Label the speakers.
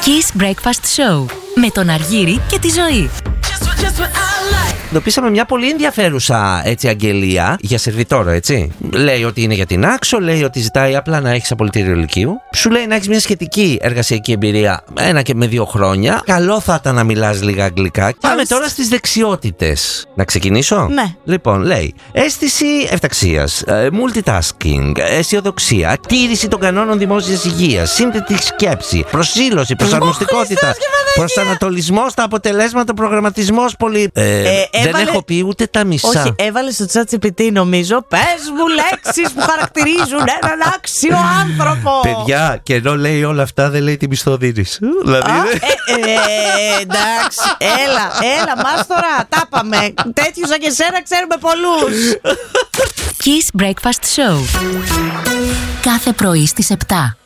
Speaker 1: Kiss Breakfast Show με τον Αργύρη και τη Ζωή.
Speaker 2: Εντοπίσαμε μια πολύ ενδιαφέρουσα αγγελία για σερβιτόρο, έτσι. Λέει ότι είναι για την Άξο, λέει ότι ζητάει απλά να έχεις απολυτήριο λυκείου. Σου λέει να έχεις μια σχετική εργασιακή εμπειρία 1 και με 2 χρόνια. Καλό θα ήταν να μιλάς λίγα αγγλικά. Πάμε τώρα στις δεξιότητες. Να ξεκινήσω?
Speaker 3: Ναι.
Speaker 2: Λοιπόν, λέει αίσθηση ευταξίας, multitasking, αισιοδοξία, τήρηση των κανόνων δημόσιας υγείας, σύνθετη σκέψη, προσήλωση, προσαρμοστικότητα, προσανατολισμός στα αποτελέσματα, προγραμματισμός πολύ. Δεν έχω πει ούτε τα μισά.
Speaker 3: Όχι, έβαλε στο ChatGPT νομίζω. Πες μου λέξεις που χαρακτηρίζουν έναν άξιο άνθρωπο.
Speaker 2: Παιδιά, και ενώ λέει όλα αυτά δεν λέει τι μισθό δίνεις. Δηλαδή.
Speaker 3: Εντάξει, έλα μας τώρα, τα πάμε. Τέτοιους σαν και εσένα ξέρουμε πολλούς.
Speaker 1: Kiss Breakfast Show. Κάθε πρωί στις 7.